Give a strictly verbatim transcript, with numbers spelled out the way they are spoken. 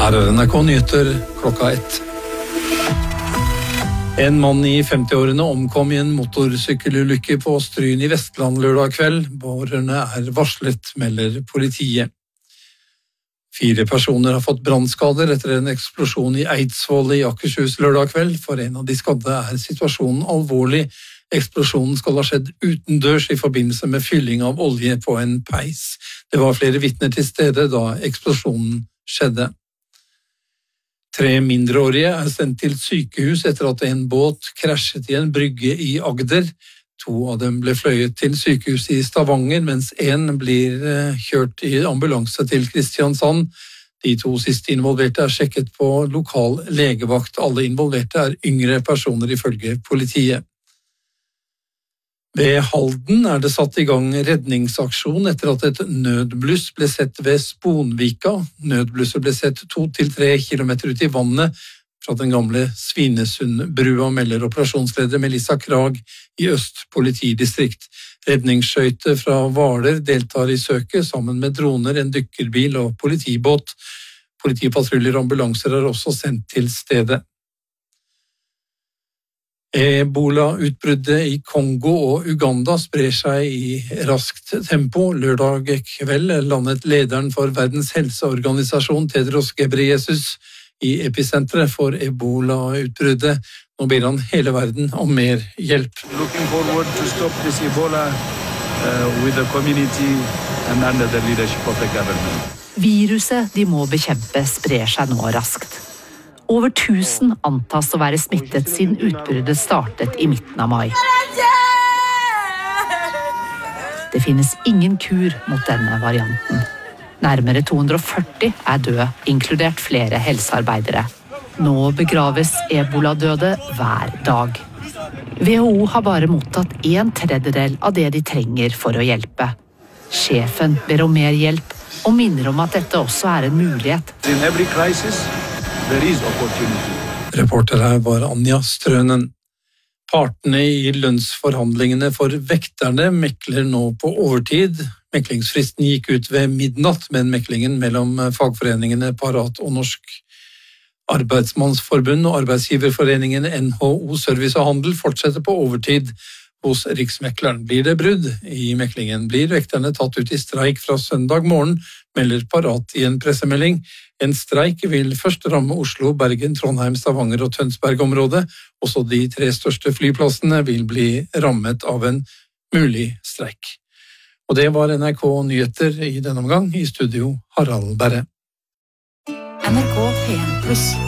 Her er N R K Nyheter klokka ett. En mann i femtiårene omkom i en motorsykkelulykke på Stryn i Vestland lørdag kveld. Pårørende er varslet, melder politiet. Fire personer har fått brannskader etter en eksplosjon i Eidsvoll i Akershus lørdag kveld. For en av de skadde er situasjonen alvorlig. Eksplosjonen skal ha skjedd utendørs i forbindelse med fylling av olje på en peis. Det var flere vitner til stede da eksplosjonen skjedde. Tre mindreårige er sendt til sykehus etter at en båt krasjet i en brygge i Agder. To av dem ble fløyet til sykehuset i Stavanger, mens en blir kjørt i ambulanse til Kristiansand. De to siste involverte er sjekket på lokal legevakt. Alle involverte er yngre personer ifølge politiet. Ved Halden er det satt i gang redningsaksjon etter at et nødbluss ble sett ved Sponvika. Nødblusset ble sett to til tre kilometer ut i vannet fra den gamle Svinesundbrua, melder operasjonsleder Melissa Krag i Øst politidistrikt. Redningsskøyter fra Hvaler deltar i søket sammen med droner, en dykkerbil og politibåt. Politipatruljer og ambulanser er også sendt til stedet. Ebola-utbruddet i Kongo og Uganda sprer seg i raskt tempo. Lørdag kveld landet lederen for Verdens helseorganisasjon, Tedros Ghebreyesus, i episenteret for Ebola-utbruddet. Nå ber han hele verden om mer hjelp. Looking forward to stop this Ebola uh, with the community and under the leadership of the government. Viruset de må bekjempe sprer seg nå raskt. Over tusen antas å være smittet siden utbruddet startet i midten av mai. Det finnes ingen kur mot denne varianten. Nærmere to hundre og førti er døde, inkludert flere helsearbeidere. Nå begraves ebola-døde hver dag. W H O har bare mottatt en tredjedel av det de trenger for å hjelpe. Sjefen ber om mer hjelp og minner om at dette også er en mulighet. In every crisis, there is opportunity. Reporter her var Anja Strønen. Partene i lønnsforhandlingene for vekterne mekler nå på overtid. Meklingsfristen gikk ut ved midnatt, men meklingen mellom fagforeningene Parat og Norsk Arbeidsmannsforbund og arbeidsgiverforeningen N H O Service og Handel fortsetter på overtid hos Riksmekleren. Blir det brudd i meklingen, blir vekterne tatt ut i streik fra søndag morgen, melder Parat i en pressemelding. En streik vil først ramme Oslo, Bergen, Trondheim, Stavanger og Tønsberg-området. Også de tre største flyplassene vil bli rammet av en mulig streik. Og det var N R K Nyheter i denne omgang. I studio Harald Berre. N R K P en pluss.